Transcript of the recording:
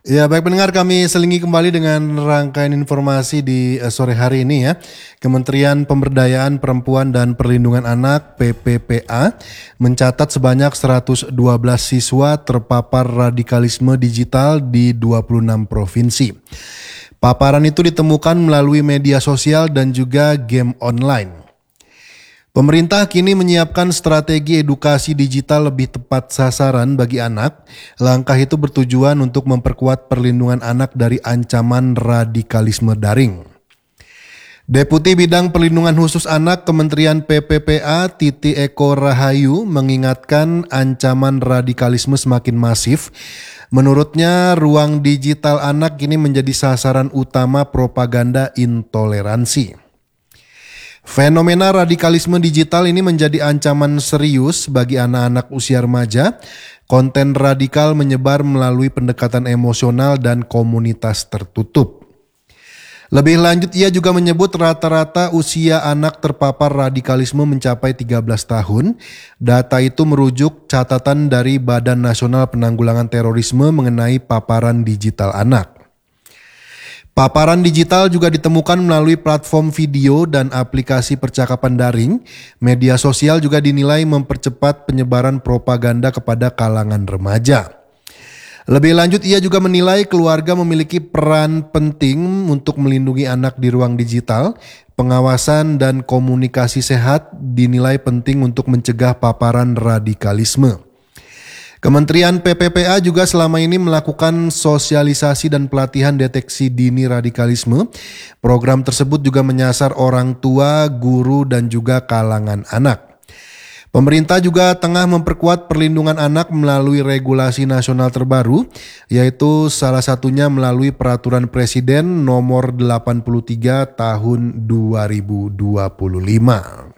Ya, baik pendengar, kami selingi kembali dengan rangkaian informasi di sore hari ini ya. Kementerian Pemberdayaan Perempuan dan Perlindungan Anak (PPPA) mencatat sebanyak 112 siswa terpapar radikalisme digital di 26 provinsi. Paparan itu ditemukan melalui media sosial dan juga game online. Pemerintah kini menyiapkan strategi edukasi digital lebih tepat sasaran bagi anak. Langkah itu bertujuan untuk memperkuat perlindungan anak dari ancaman radikalisme daring. Deputi Bidang Perlindungan Khusus Anak Kementerian PPPA Titi Eko Rahayu mengingatkan ancaman radikalisme semakin masif. Menurutnya, ruang digital anak kini menjadi sasaran utama propaganda intoleransi. Fenomena radikalisme digital ini menjadi ancaman serius bagi anak-anak usia remaja. Konten radikal menyebar melalui pendekatan emosional dan komunitas tertutup. Lebih lanjut, ia juga menyebut rata-rata usia anak terpapar radikalisme mencapai 13 tahun. Data itu merujuk catatan dari Badan Nasional Penanggulangan Terorisme mengenai paparan digital anak. Paparan digital juga ditemukan melalui platform video dan aplikasi percakapan daring. Media sosial juga dinilai mempercepat penyebaran propaganda kepada kalangan remaja. Lebih lanjut, ia juga menilai keluarga memiliki peran penting untuk melindungi anak di ruang digital. Pengawasan dan komunikasi sehat dinilai penting untuk mencegah paparan radikalisme. Kementerian PPPA juga selama ini melakukan sosialisasi dan pelatihan deteksi dini radikalisme. Program tersebut juga menyasar orang tua, guru, dan juga kalangan anak. Pemerintah juga tengah memperkuat perlindungan anak melalui regulasi nasional terbaru, yaitu salah satunya melalui Peraturan Presiden Nomor 83 Tahun 2025.